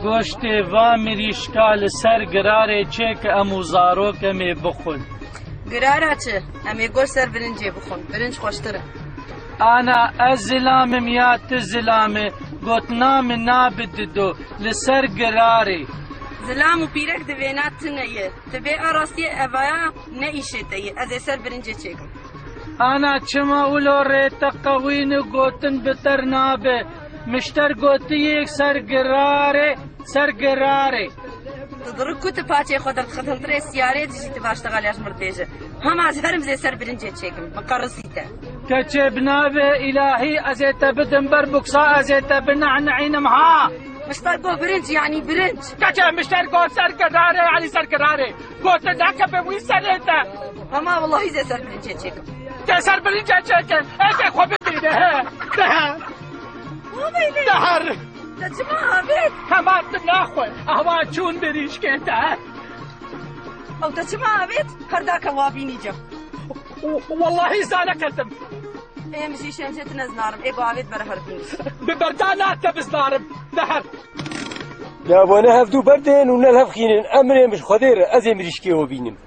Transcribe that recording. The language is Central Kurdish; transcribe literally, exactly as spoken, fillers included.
گۆشتێ وا مریشکا لەسەر گرارێ چێ کە ئەموو زارۆکەمێ بخۆن. گرارە چ؟ ئەمێ گۆشت سەر برنجێ بخۆن، برنج خۆشترە. ئانا ئەس زلامم یا ت زلامێ گوتنامە نابددۆ لەسەر گرارێ. زلام و پیرەک دەوێنات تنەیە، دەبێ ئاڕاستیە ئەڤایە نەئیشێتەیە، ئەزێ سەر برنجێ چێکم. ئانا چما ئولۆ ڕێتە قەوین و گوتن بتەر نابێ، مشتەر گوتیەک سەر گرارێ سەر گرارێ. تضرب كنت باتي خود الخدم تري سيارة تجي تباش تغالي أجمر ديجة هم عزهرم زي سر برنجة تشيكم مقرصيته كتشبنا به إلهي أزيت بدن بربكسا أزيت بنعنعين مها مشتركو برنج يعني برنج كتشب مشتركو سر كراري يعني سر كراري قلت ذاك بوي سريته هما والله زي سر برنجة تشيكم سر برنجة تشيكم ايش خو بدي ده ده دهر تجمعها بيت كمان ناخوي أهوا چون بريش كنتا أو تجمعها بيت هرداك وابيني جو والله زانا كلتم إيه مشي شمشت نزنارم إيه قوابيت برهر بينيش ببردانات تبزنارم دهر يا بوانا هفدو بردين ونالهف خينين أمري مش خدير أزي مريشكي وبينم